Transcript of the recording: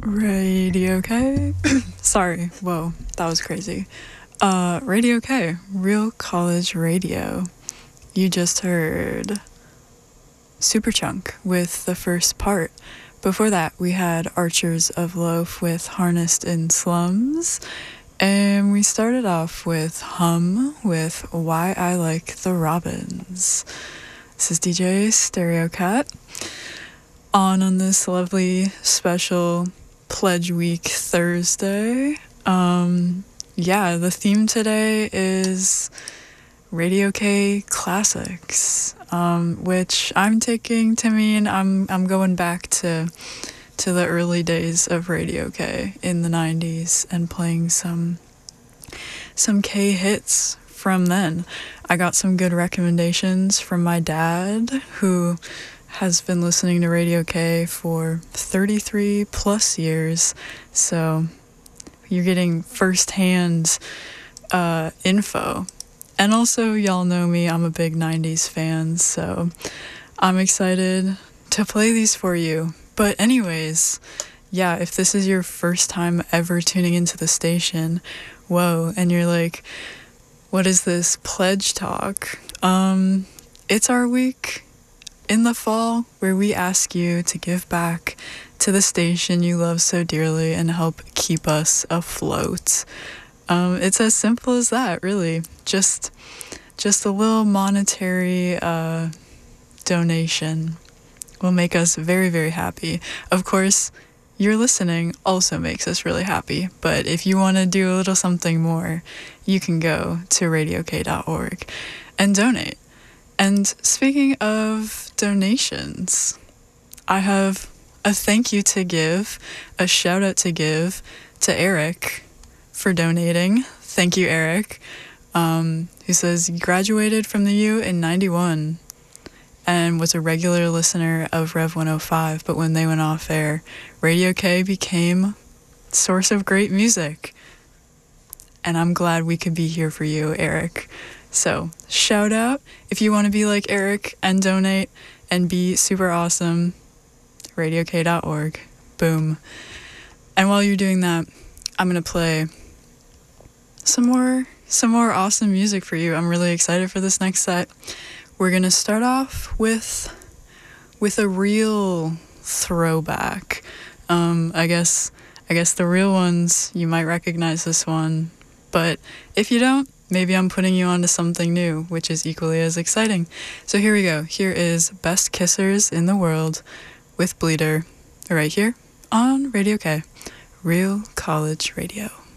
Radio K. Sorry, whoa, that was crazy. Radio K, Real College Radio. You just heard Superchunk with the first part. Before that, we had Archers of Loaf with Harnessed in Slums. And we started off with Hum with Why I Like the Robins. This is DJ Stereo Cat on this lovely special Pledge Week Thursday. Yeah, the theme today is Radio K Classics, which I'm taking to mean I'm going back to the early days of Radio K in the 90s and playing some K hits from then. I got some good recommendations from my dad, who has been listening to Radio K for 33 plus years, so you're getting firsthand info. And also, y'all know me, I'm a big 90s fan, so I'm excited to play these for you. But anyways, yeah, if this is your first time ever tuning into the station, whoa, and you're like, what is this pledge talk? It's our week in the fall where we ask you to give back to the station you love so dearly and help keep us afloat. It's as simple as that, really. Just a little monetary donation will make us very, very happy. Of course, your listening also makes us really happy, but if you want to do a little something more, you can go to radiok.org and donate. And speaking of donations, I have a thank you to give, a shout out to give to Eric for donating. Thank you, Eric, who says he graduated from the U in 91 and was a regular listener of Rev 105, but when they went off air, Radio K became a source of great music. And I'm glad we could be here for you, Eric. So, shout out if you want to be like Eric and donate and be super awesome, radiok.org. Boom. And while you're doing that, I'm going to play some more awesome music for you. I'm really excited for this next set. We're going to start off with a real throwback. I guess the real ones, you might recognize this one, but if you don't, maybe I'm putting you onto something new, which is equally as exciting. So here we go. Here is Best Kissers in the World with Bleeder, right here on Radio K, Real College Radio.